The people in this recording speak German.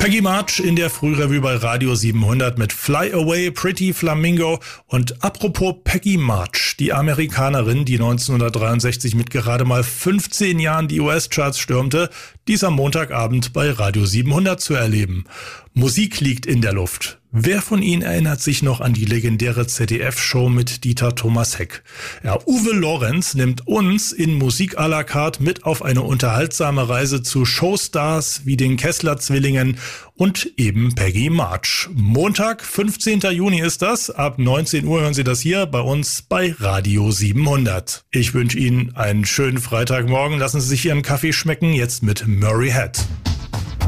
Peggy March in der Frührevue bei Radio 700 mit Fly Away, Pretty Flamingo. Und apropos Peggy March, die Amerikanerin, die 1963 mit gerade mal 15 Jahren die US-Charts stürmte, dies am Montagabend bei Radio 700 zu erleben. Musik liegt in der Luft. Wer von Ihnen erinnert sich noch an die legendäre ZDF-Show mit Dieter Thomas Heck? Ja, Uwe Lorenz nimmt uns in Musik à la carte mit auf eine unterhaltsame Reise zu Showstars wie den Kessler-Zwillingen und eben Peggy March. Montag, 15. Juni ist das. Ab 19 Uhr hören Sie das hier bei uns bei Radio 700. Ich wünsche Ihnen einen schönen Freitagmorgen. Lassen Sie sich Ihren Kaffee schmecken. Jetzt mit Murray Head.